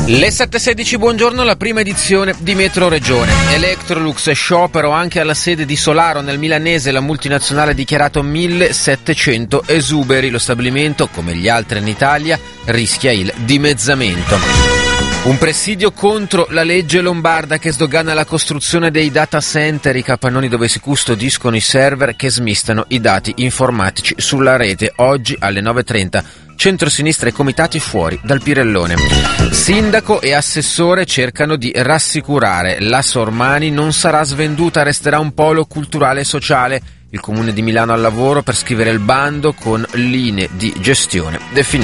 Le 7.16, buongiorno, la prima edizione di Metro Regione. Electrolux sciopero anche alla sede di Solaro nel milanese, la multinazionale ha dichiarato 1.700 esuberi. Lo stabilimento, come gli altri in Italia, rischia il dimezzamento. Un presidio contro la legge lombarda che sdogana la costruzione dei data center, i capannoni dove si custodiscono i server che smistano i dati informatici sulla rete. Oggi alle 9.30. Centrosinistra e comitati fuori dal Pirellone. Sindaco e assessore cercano di rassicurare. La Sormani non sarà svenduta, resterà un polo culturale e sociale. Il Comune di Milano al lavoro per scrivere il bando con linee di gestione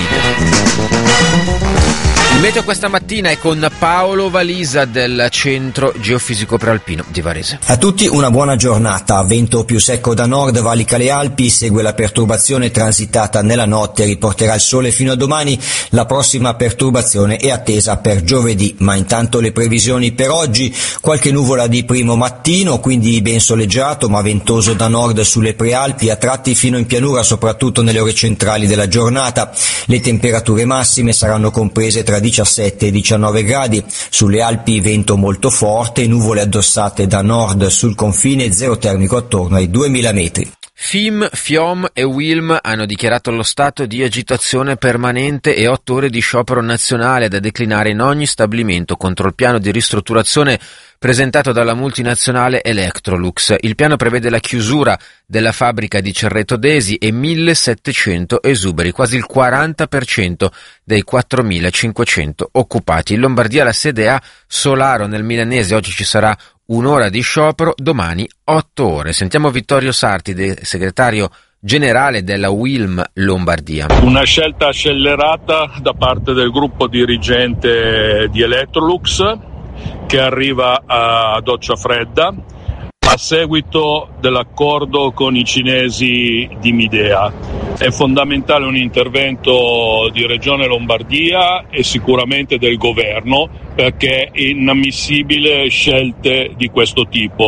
definite. Il meteo questa mattina è con Paolo Valisa del Centro Geofisico Prealpino di Varese. A tutti una buona giornata. Vento più secco da nord, valica le Alpi, segue la perturbazione transitata nella notte, riporterà il sole fino a domani. La prossima perturbazione è attesa per giovedì, ma intanto le previsioni per oggi: qualche nuvola di primo mattino, quindi ben soleggiato ma ventoso da nord sulle prealpi, a tratti fino in pianura, soprattutto nelle ore centrali della giornata. Le temperature massime saranno comprese tra 17 e 19 gradi, sulle Alpi vento molto forte, nuvole addossate da nord sul confine, zero termico attorno ai 2000 metri. FIM, FIOM e WILM hanno dichiarato lo stato di agitazione permanente e 8 ore di sciopero nazionale da declinare in ogni stabilimento contro il piano di ristrutturazione presentato dalla multinazionale Electrolux. Il piano prevede la chiusura della fabbrica di Cerreto d'Esi e 1.700 esuberi, quasi il 40% dei 4.500 occupati. In Lombardia la sede a Solaro nel milanese, oggi ci sarà un'ora di sciopero, domani 8 ore. Sentiamo Vittorio Sarti, segretario generale della WILM Lombardia. Una scelta scellerata da parte del gruppo dirigente di Electrolux che arriva a doccia fredda a seguito dell'accordo con i cinesi di Midea. È fondamentale un intervento di Regione Lombardia e sicuramente del governo, perché è inammissibile scelte di questo tipo.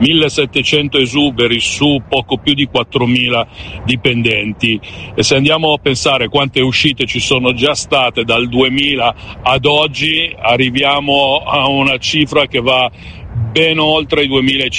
1.700 esuberi su poco più di 4.000 dipendenti, e se andiamo a pensare quante uscite ci sono già state dal 2000 ad oggi, arriviamo a una cifra che va ben oltre i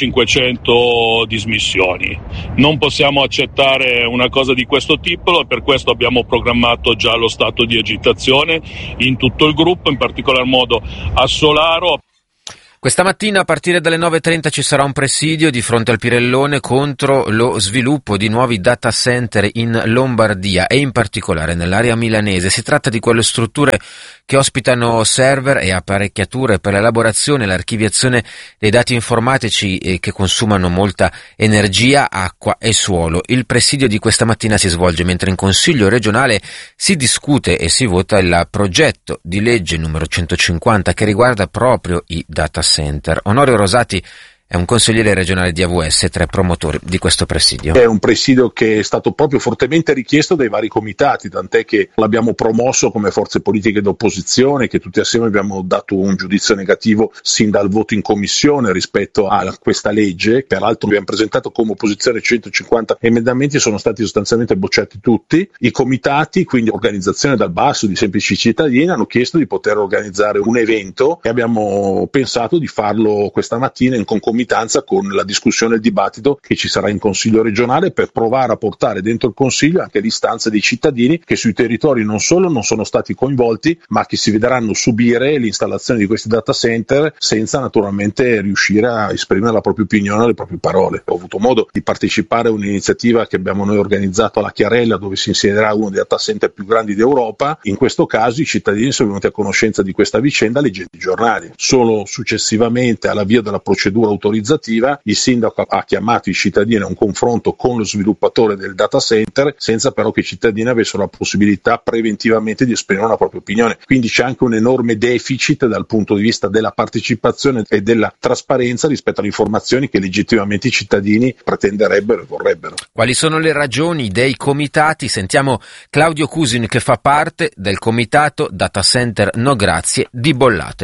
2.500 dismissioni. Non possiamo accettare una cosa di questo tipo e per questo abbiamo programmato già lo stato di agitazione in tutto il gruppo, in particolar modo a Solaro. Questa mattina a partire dalle 9.30 ci sarà un presidio di fronte al Pirellone contro lo sviluppo di nuovi data center in Lombardia e in particolare nell'area milanese. Si tratta di quelle strutture che ospitano server e apparecchiature per l'elaborazione e l'archiviazione dei dati informatici che consumano molta energia, acqua e suolo. Il presidio di questa mattina si svolge mentre in Consiglio regionale si discute e si vota il progetto di legge numero 150 che riguarda proprio i data center. Onorio Rosati è un consigliere regionale di AVS tra i promotori di questo presidio. È un presidio che è stato proprio fortemente richiesto dai vari comitati, tant'è che l'abbiamo promosso come forze politiche d'opposizione, che tutti assieme abbiamo dato un giudizio negativo sin dal voto in commissione rispetto a questa legge. Peraltro abbiamo presentato come opposizione 150 emendamenti, sono stati sostanzialmente bocciati tutti. I comitati, quindi organizzazione dal basso di semplici cittadini, hanno chiesto di poter organizzare un evento e abbiamo pensato di farlo questa mattina in concomitanza con la discussione e il dibattito che ci sarà in Consiglio regionale, per provare a portare dentro il Consiglio anche l'istanza dei cittadini che sui territori non solo non sono stati coinvolti, ma che si vedranno subire l'installazione di questi data center senza naturalmente riuscire a esprimere la propria opinione, le proprie parole. Ho avuto modo di partecipare a un'iniziativa che abbiamo noi organizzato alla Chiarella, dove si insedierà uno dei data center più grandi d'Europa. In questo caso i cittadini sono venuti a conoscenza di questa vicenda leggendo i giornali. Solo successivamente all'avvio della procedura autorizzativa il sindaco ha chiamato i cittadini a un confronto con lo sviluppatore del data center, senza però che i cittadini avessero la possibilità preventivamente di esprimere una propria opinione. Quindi c'è anche un enorme deficit dal punto di vista della partecipazione e della trasparenza rispetto alle informazioni che legittimamente i cittadini pretenderebbero e vorrebbero. Quali sono le ragioni dei comitati? Sentiamo Claudio Cusin, che fa parte del comitato Data Center No Grazie di Bollate.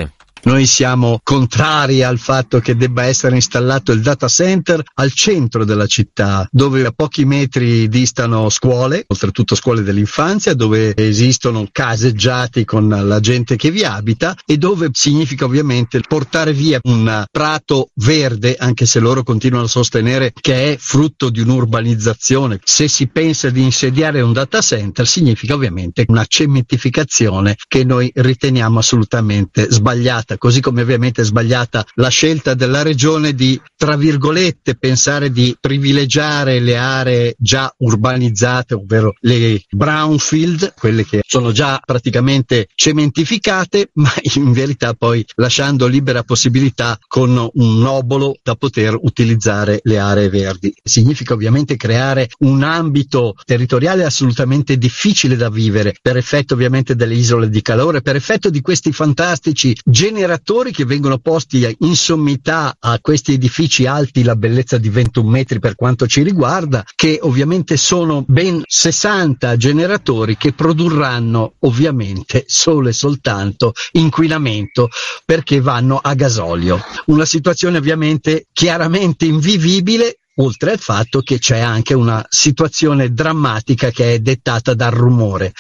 Noi siamo contrari al fatto che debba essere installato il data center al centro della città, dove a pochi metri distano scuole, oltretutto scuole dell'infanzia, dove esistono caseggiati con la gente che vi abita e dove significa ovviamente portare via un prato verde, anche se loro continuano a sostenere che è frutto di un'urbanizzazione. Se si pensa di insediare un data center significa ovviamente una cementificazione che noi riteniamo assolutamente sbagliata, così come ovviamente è sbagliata la scelta della regione di, tra virgolette, pensare di privilegiare le aree già urbanizzate, ovvero le brownfield, quelle che sono già praticamente cementificate, ma in verità poi lasciando libera possibilità con un obolo da poter utilizzare le aree verdi. Significa ovviamente creare un ambito territoriale assolutamente difficile da vivere, per effetto ovviamente delle isole di calore, per effetto di questi fantastici generatori che vengono posti in sommità a questi edifici alti la bellezza di 21 metri per quanto ci riguarda, che ovviamente sono ben 60 generatori che produrranno ovviamente solo e soltanto inquinamento perché vanno a gasolio. Una situazione ovviamente chiaramente invivibile, oltre al fatto che c'è anche una situazione drammatica che è dettata dal rumore.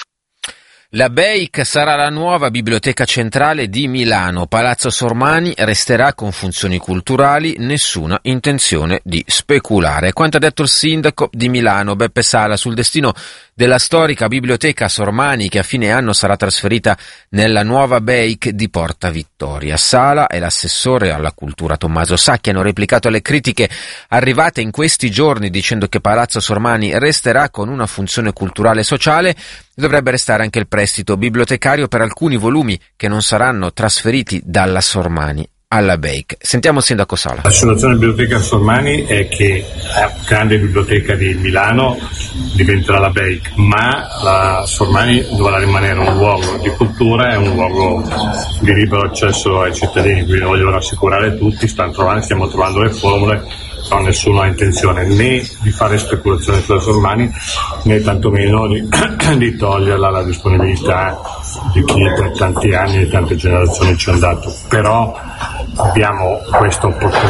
La BEIC sarà la nuova biblioteca centrale di Milano. Palazzo Sormani resterà con funzioni culturali, nessuna intenzione di speculare. Quanto ha detto il sindaco di Milano, Beppe Sala, sul destino della storica biblioteca Sormani che a fine anno sarà trasferita nella nuova BEIC di Porta Vittoria. Sala e l'assessore alla cultura Tommaso Sacchi hanno replicato alle critiche arrivate in questi giorni dicendo che Palazzo Sormani resterà con una funzione culturale e sociale. Dovrebbe restare anche il prestito bibliotecario per alcuni volumi che non saranno trasferiti dalla Sormani alla BEIC. Sentiamo il sindaco Sala. La situazione della biblioteca Sormani è che la grande biblioteca di Milano diventerà la BEIC, ma la Sormani dovrà rimanere un luogo di cultura e un luogo di libero accesso ai cittadini, quindi voglio rassicurare tutti, stiamo trovando le formule. Non nessuno ha intenzione né di fare speculazioni sulla Sormani né tantomeno di toglierla la disponibilità di chi per tanti anni e tante generazioni ci è andato. Però abbiamo questa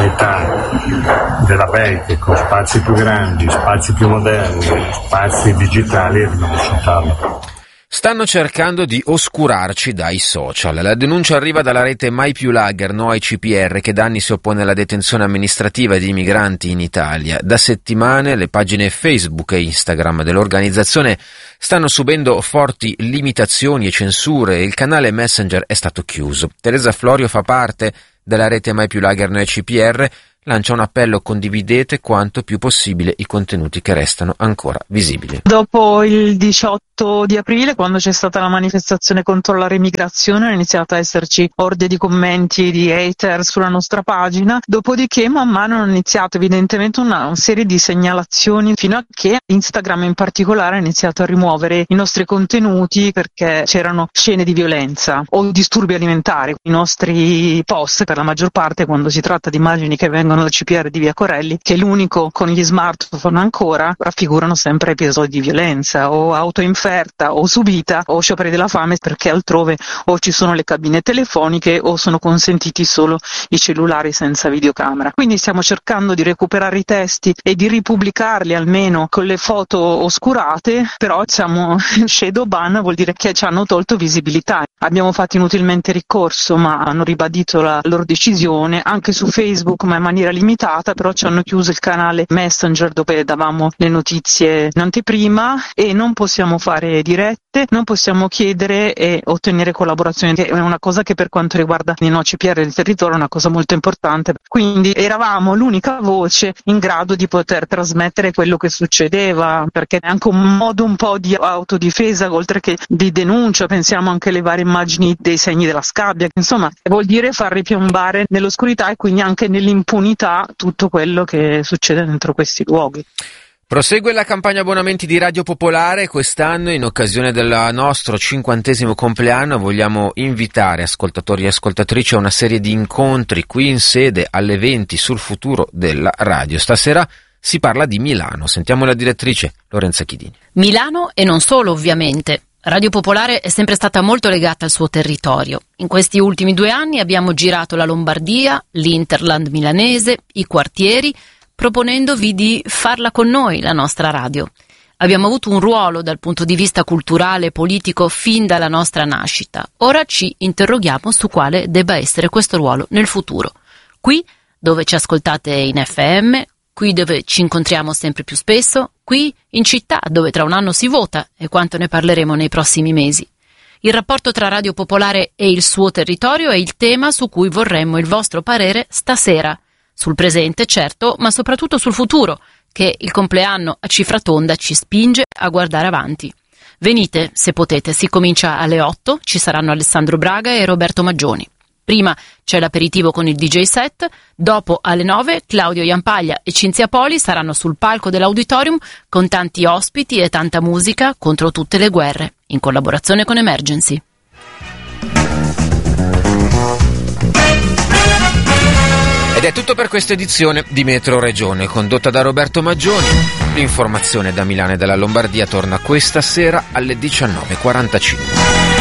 opportunità della BEIC con spazi più grandi, spazi più moderni, spazi digitali e dobbiamo sfruttarlo. Stanno cercando di oscurarci dai social. La denuncia arriva dalla rete Mai Più Lager, no ai CPR, che da anni si oppone alla detenzione amministrativa di migranti in Italia. Da settimane le pagine Facebook e Instagram dell'organizzazione stanno subendo forti limitazioni e censure e il canale Messenger è stato chiuso. Teresa Florio fa parte della rete Mai Più Lager, no ai CPR, lancia un appello: condividete quanto più possibile i contenuti che restano ancora visibili. Dopo il 18 di aprile, quando c'è stata la manifestazione contro la remigrazione, è iniziata a esserci orde di commenti di hater sulla nostra pagina, dopodiché man mano hanno iniziato evidentemente una serie di segnalazioni, fino a che Instagram in particolare ha iniziato a rimuovere i nostri contenuti perché c'erano scene di violenza o disturbi alimentari. I nostri post, per la maggior parte, quando si tratta di immagini che vengono dal CPR di Via Corelli, che è l'unico con gli smartphone ancora, raffigurano sempre episodi di violenza o autoinferta o subita o scioperi della fame, perché altrove o ci sono le cabine telefoniche o sono consentiti solo i cellulari senza videocamera. Quindi stiamo cercando di recuperare i testi e di ripubblicarli almeno con le foto oscurate, però siamo shadow ban, vuol dire che ci hanno tolto visibilità. Abbiamo fatto inutilmente ricorso, ma hanno ribadito la loro decisione anche su Facebook, ma in maniera limitata. Però ci hanno chiuso il canale Messenger dove davamo le notizie in anteprima e non possiamo fare dirette, non possiamo chiedere e ottenere collaborazioni, che è una cosa che per quanto riguarda i CPR del territorio è una cosa molto importante. Quindi eravamo l'unica voce in grado di poter trasmettere quello che succedeva, perché è anche un modo un po' di autodifesa oltre che di denuncia. Pensiamo anche alle varie immagini dei segni della scabbia, insomma vuol dire far ripiombare nell'oscurità e quindi anche nell'impunità tutto quello che succede dentro questi luoghi. Prosegue la campagna abbonamenti di Radio Popolare. Quest'anno, in occasione del nostro 50° compleanno, vogliamo invitare ascoltatori e ascoltatrici a una serie di incontri qui in sede alle 20 sul futuro della radio. Stasera si parla di Milano. Sentiamo la direttrice Lorenza Chidini. Milano e non solo, ovviamente. Radio Popolare è sempre stata molto legata al suo territorio. In questi ultimi 2 anni abbiamo girato la Lombardia, l'Interland milanese, i quartieri, proponendovi di farla con noi, la nostra radio. Abbiamo avuto un ruolo dal punto di vista culturale e politico fin dalla nostra nascita. Ora ci interroghiamo su quale debba essere questo ruolo nel futuro. Qui, dove ci ascoltate in FM, qui dove ci incontriamo sempre più spesso, qui in città dove tra un anno si vota e quanto ne parleremo nei prossimi mesi. Il rapporto tra Radio Popolare e il suo territorio è il tema su cui vorremmo il vostro parere stasera. Sul presente, certo, ma soprattutto sul futuro, che il compleanno a cifra tonda ci spinge a guardare avanti. Venite, se potete, si comincia alle 8, ci saranno Alessandro Braga e Roberto Maggioni. Prima c'è l'aperitivo con il DJ set, dopo alle 9 Claudio Jampaglia e Cinzia Poli saranno sul palco dell'Auditorium con tanti ospiti e tanta musica contro tutte le guerre, in collaborazione con Emergency. Ed è tutto per questa edizione di Metro Regione, condotta da Roberto Maggioni. L'informazione da Milano e dalla Lombardia torna questa sera alle 19:45.